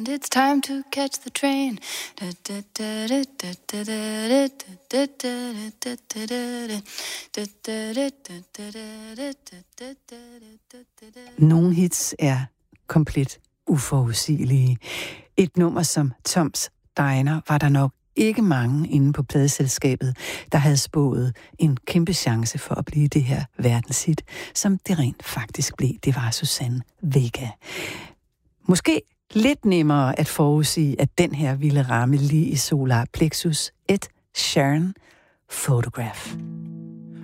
and it's time to catch the train. Nogle hits er komplet uforudsigelige. Et nummer som Toms Diner var der nok ikke mange inde på pladeselskabet, der havde spået en kæmpe chance for at blive det her verdenshit, som det rent faktisk blev. Det var Suzanne Vega. Måske lidt nemmere at forudsige, at den her ville ramme lige i solar plexus. Ed Sheeran, Photograph.